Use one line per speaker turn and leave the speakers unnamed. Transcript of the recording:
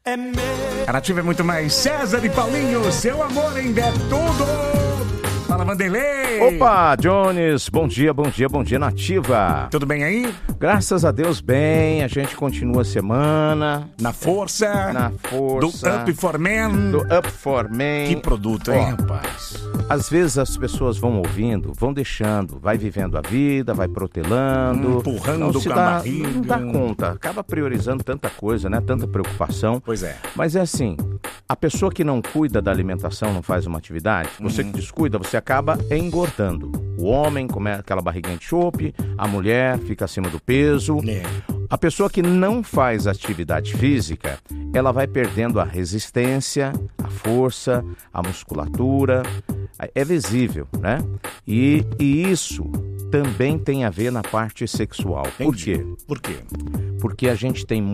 A Nativa é muito mais. César e Paulinho, seu amor ainda é tudo. Fala, Vanderlei.
Opa, Jones, bom dia, Nativa.
Tudo bem aí?
Graças a Deus, bem, a gente continua a semana.
Na força. Do Up for Men.
Do Up for Men.
Que produto, hein, rapaz?
Às vezes as pessoas vão ouvindo, vão deixando, vai vivendo a vida, vai protelando.
Empurrando com a barriga.
Não dá conta, acaba priorizando tanta coisa, né? Tanta preocupação.
Pois é.
Mas é assim, a pessoa que não cuida da alimentação, não faz uma atividade, você que descuida, você acaba engordando. O homem começa aquela barriguinha de chope, a mulher fica acima do peso. A pessoa que não faz atividade física, ela vai perdendo a resistência, a força, a musculatura. É visível, né? E isso também tem a ver na parte sexual.
Entendi.
Por quê?
Por quê?
Porque a gente tem